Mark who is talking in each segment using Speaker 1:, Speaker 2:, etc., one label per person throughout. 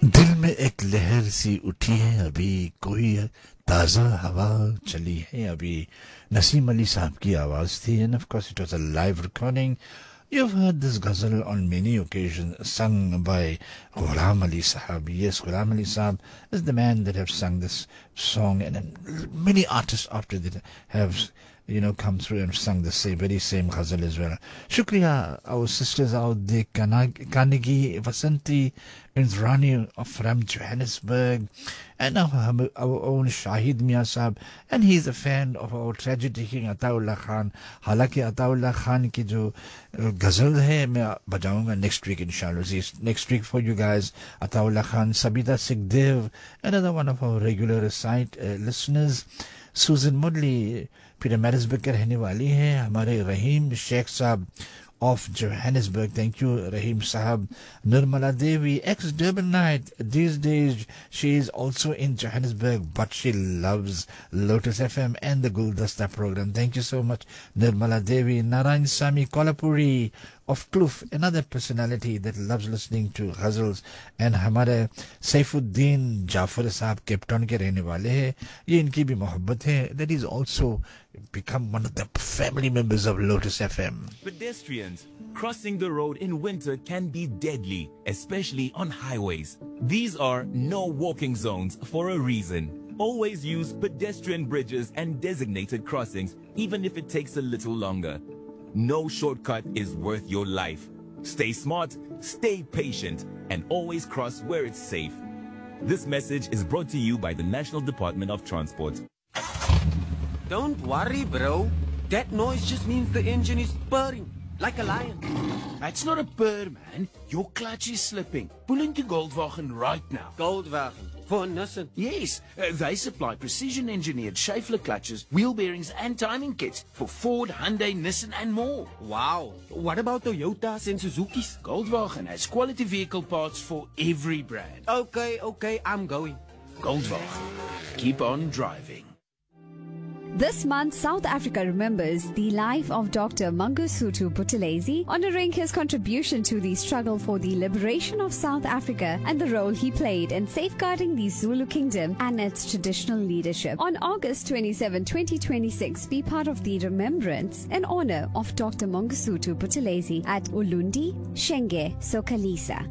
Speaker 1: दिल में एक लहर सी उठी है अभी, कोई ताज़ा हवा चली है अभी. Naseem Ali साहब की आवाज थी, and of course it was a live recording. You've heard this ghazal on many occasions, sung by Ghulam Ali Sahab. Yes, Ghulam Ali Sahab is the man that have sung this song, and then many artists after that have, come through and sung the very same ghazal as well. Shukriya, our sisters out there, Kanigi, Vasanti, Indrani from Johannesburg, and our own Shahid Mia Sahab, and he's a fan of our tragedy king Ataullah Khan. Halaki Ataullah Khan ki jo ghazal hai, main bajaunga next week inshallah. Next week for you guys, Ataullah Khan, Sabita Sigdev, another one of our regular listeners. Susan Mudley, Peter Marisburg के रहने वाली हैं. हमारे रहीम शेख साहब of Johannesburg, thank you Rahim Sahab. Nirmala Devi, ex-Durbanite, these days she is also in Johannesburg, but she loves Lotus FM and the Guldasta program. Thank you so much Nirmala Devi. Narayan Sami Kolhapuri of Kloof, another personality that loves listening to ghazals. And हमारे Saifuddin Jafar Sahab Cape Town के रहने वाले हैं. ये इनकी भी मोहब्बत है, that is also become one of the family members of Lotus FM.
Speaker 2: Pedestrians crossing the road in winter can be deadly, especially on highways. These are no walking zones for a reason. Always use pedestrian bridges and designated crossings, even if it takes a little longer. No shortcut is worth your life. Stay smart, stay patient, and always cross where it's safe. This message is brought to you by the National Department of Transport.
Speaker 3: Don't worry, bro. That noise just means the engine is purring like a lion.
Speaker 4: It's not a purr, man. Your clutch is slipping. Pull into Goldwagen right now.
Speaker 3: Goldwagen for Nissan.
Speaker 4: Yes, they supply precision-engineered Schaeffler clutches, wheel bearings and timing kits for Ford, Hyundai, Nissan and more.
Speaker 3: Wow. What about Toyotas and Suzukis?
Speaker 4: Goldwagen has quality vehicle parts for every brand.
Speaker 3: Okay, I'm going.
Speaker 4: Goldwagen. Keep on driving.
Speaker 5: This month, South Africa remembers the life of Dr. Mangosuthu Buthelezi, honoring his contribution to the struggle for the liberation of South Africa and the role he played in safeguarding the Zulu kingdom and its traditional leadership. On August 27, 2026, be part of the remembrance in honor of Dr. Mangosuthu Buthelezi at Ulundi, Shenge, Sokalisa.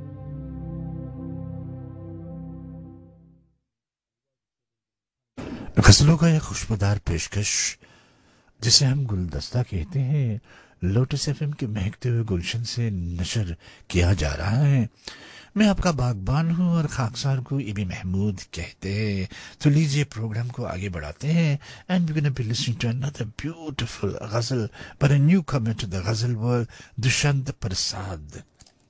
Speaker 1: गज़लों का यह खुशबूदार पेशकश जिसे हम गुलदस्ता कहते हैं, lotus FM के महकते हुए गुलशन से नशर किया जा रहा है. मैं आपका बागबान हूं और खाकसार को इबी महमूद कहते हैं. तो लीजिए प्रोग्राम को आगे बढ़ाते हैं. And we gonna be listening to another beautiful ghazal, but a newcomer to the ghazal world, Dushant Prasad.